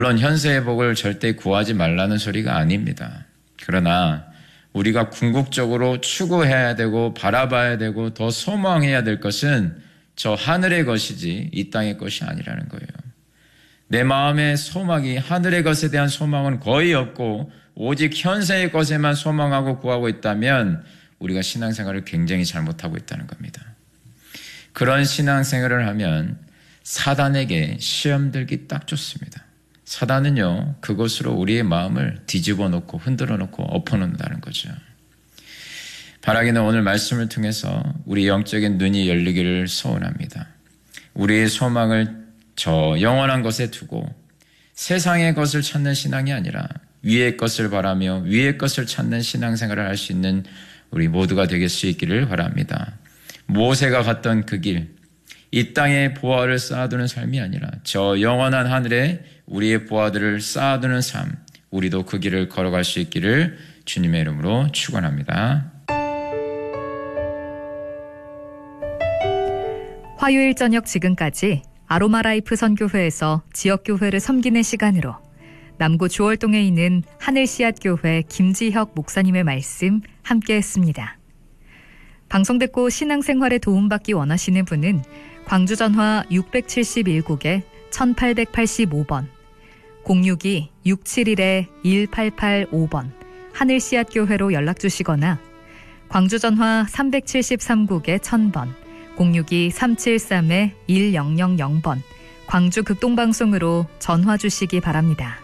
물론 현세의 복을 절대 구하지 말라는 소리가 아닙니다. 그러나 우리가 궁극적으로 추구해야 되고 바라봐야 되고 더 소망해야 될 것은 저 하늘의 것이지 이 땅의 것이 아니라는 거예요. 내 마음의 소망이 하늘의 것에 대한 소망은 거의 없고 오직 현세의 것에만 소망하고 구하고 있다면 우리가 신앙생활을 굉장히 잘못하고 있다는 겁니다. 그런 신앙생활을 하면 사단에게 시험 들기 딱 좋습니다. 사단은요, 그것으로 우리의 마음을 뒤집어 놓고 흔들어 놓고 엎어 놓는다는 거죠. 바라기는 오늘 말씀을 통해서 우리 영적인 눈이 열리기를 소원합니다. 우리의 소망을 저 영원한 것에 두고 세상의 것을 찾는 신앙이 아니라 위의 것을 바라며 위의 것을 찾는 신앙생활을 할 수 있는 우리 모두가 되길 수 있기를 바랍니다. 모세가 갔던 그 길, 이 땅에 보화를 쌓아두는 삶이 아니라 저 영원한 하늘에 우리의 보화들을 쌓아두는 삶, 우리도 그 길을 걸어갈 수 있기를 주님의 이름으로 축원합니다. 화요일 저녁 지금까지 아로마라이프 선교회에서 지역교회를 섬기는 시간으로 남구 주월동에 있는 하늘씨앗교회 김지혁 목사님의 말씀 함께했습니다. 방송 듣고 신앙생활에 도움받기 원하시는 분은 광주전화 671국에 1885번 062-671-1885번 하늘씨앗교회로 연락주시거나 광주전화 373국에 1000번 062-373-1000번 광주극동방송으로 전화 주시기 바랍니다.